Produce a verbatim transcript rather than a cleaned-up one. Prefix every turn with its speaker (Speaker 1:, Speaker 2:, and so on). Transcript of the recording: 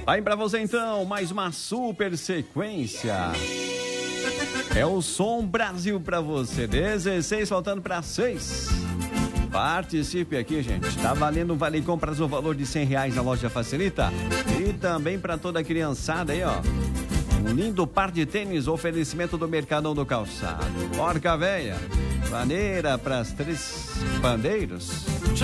Speaker 1: Aí pra você então, mais uma super sequência. É o Som Brasil pra você, dezesseis faltando para seis. Participe aqui, gente. Tá valendo um vale compras no valor de cem reais na loja Facilita. E também para toda a criançada aí, ó. Um lindo par de tênis, oferecimento do Mercadão do Calçado. Porca véia, maneira para as três pandeiros.